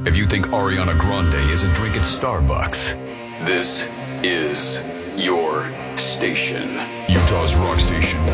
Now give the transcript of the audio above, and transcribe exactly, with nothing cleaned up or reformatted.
If you think Ariana Grande is a drink at Starbucks, this is your station. Utah's Rock Station.